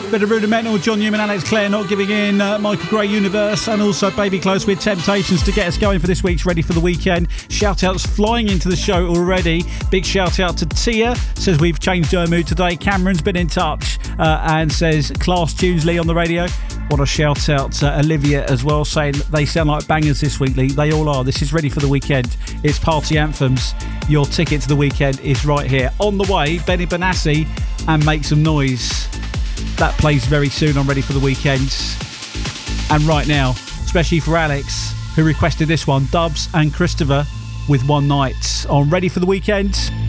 Bit of Rudimental, John Newman, Alex Clare not giving in, Michael Gray Universe, and also Baby Close with Temptations to get us going for this week's Ready for the Weekend. Shout outs flying into the show already. Big shout out to Tia, says we've changed her mood today. Cameron's been in touch and says class tunes, Lee, on the radio. What a shout out to Olivia as well, saying they sound like bangers this week, Lee. They all are. This is Ready for the Weekend. It's party anthems. Your ticket to the weekend is right here. On the way, Benny Benassi and Make Some Noise. That plays very soon on Ready for the Weekend. And right now, especially for Alex, who requested this one, Dubs and Christopher with One Night on Ready for the Weekend.